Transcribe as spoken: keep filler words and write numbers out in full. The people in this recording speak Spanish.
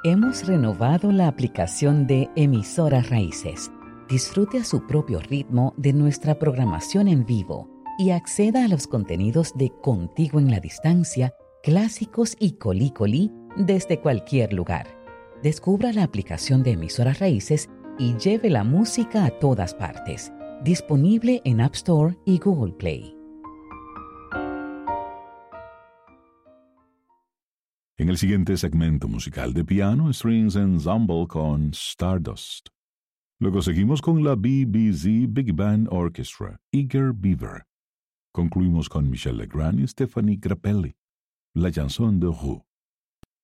Hemos renovado la aplicación de Emisoras Raíces. Disfrute a su propio ritmo de nuestra programación en vivo y acceda a los contenidos de Contigo en la Distancia, clásicos y Colí Colí desde cualquier lugar. Descubra la aplicación de Emisoras Raíces y lleve la música a todas partes. Disponible en App Store y Google Play. En el siguiente segmento musical de piano, Strings Ensemble con Stardust. Luego seguimos con la B B Z Big Band Orchestra, Eager Beaver. Concluimos con Michel Legrand y Stephanie Grappelli, La Chanson de Roux.